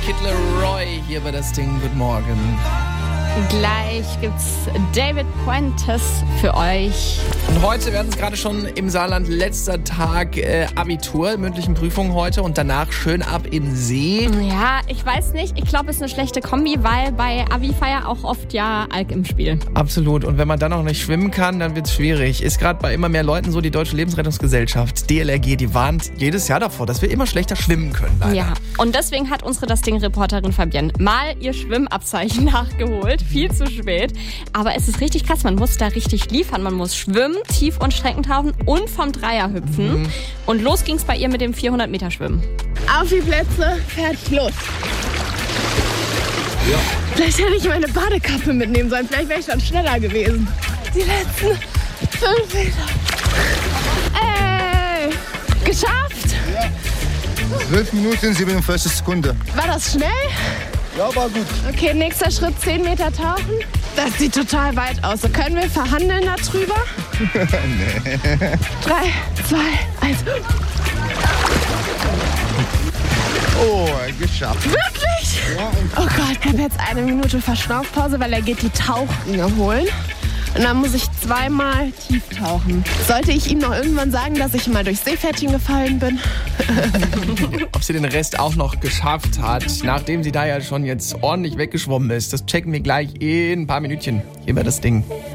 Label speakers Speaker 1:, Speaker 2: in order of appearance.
Speaker 1: Kid Leroy hier bei das Ding. Guten Morgen.
Speaker 2: Gleich gibt's David Puentes für euch.
Speaker 1: Und heute werden es gerade schon im Saarland letzter Tag Abitur, mündlichen Prüfungen heute und danach schön ab in See.
Speaker 2: Ja, ich weiß nicht. Ich glaube, es ist eine schlechte Kombi, weil bei Abi-Feier auch oft ja Alk im Spiel.
Speaker 1: Absolut. Und wenn man dann auch nicht schwimmen kann, dann wird's schwierig. Ist gerade bei immer mehr Leuten so. Die Deutsche Lebensrettungsgesellschaft, DLRG, die warnt jedes Jahr davor, dass wir immer schlechter schwimmen können. Leider.
Speaker 2: Ja, und deswegen hat unsere Das Ding-Reporterin Fabienne mal ihr Schwimmabzeichen nachgeholt. Viel zu spät. Aber es ist richtig krass. Man muss da richtig liefern. Man muss schwimmen, Tief- und Streckentauchen und vom Dreier hüpfen. Und los ging's bei ihr mit dem 400-Meter-Schwimmen.
Speaker 3: Auf die Plätze, fertig, los. Ja. Vielleicht hätte ich meine Badekappe mitnehmen sollen. Vielleicht wäre ich dann schneller gewesen. Die letzten 5 Meter. Ey, geschafft.
Speaker 4: Ja. 12 Minuten, 47 Sekunden.
Speaker 3: War das schnell?
Speaker 4: Ja, war gut.
Speaker 3: Okay, nächster Schritt, 10 Meter tauchen. Das sieht total weit aus. So, können wir verhandeln darüber?
Speaker 4: Nee.
Speaker 3: 3, 2, 1.
Speaker 4: Oh, geschafft.
Speaker 3: Wirklich?
Speaker 4: Ja,
Speaker 3: Oh Gott, ich habe jetzt 1 Minute Verschnaufpause, weil er geht die Tauchringe holen. Und dann muss ich 2-mal tief tauchen. Sollte ich ihm noch irgendwann sagen, dass ich mal durchs Seepferdchen gefallen bin?
Speaker 1: Ob sie den Rest auch noch geschafft hat, nachdem sie da ja schon jetzt ordentlich weggeschwommen ist, das checken wir gleich in ein paar Minütchen hier bei das Ding.